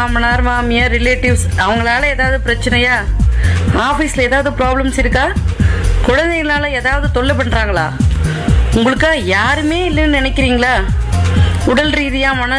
மாமனார் மாமியார் ரிலேட்டிவ்ஸ் அவங்களால ஏதாவது பிரச்சனையா? ஆபீஸ்ல ஏதாவது ப்ராப்ளம்ஸ் இருக்கா? குழந்தைகளால ஏதாவது தொல்லை பண்றாங்களா? உங்களுக்கா யாருமே இல்லைன்னு நினைக்கிறீங்களா? உடல் ரீதியா மன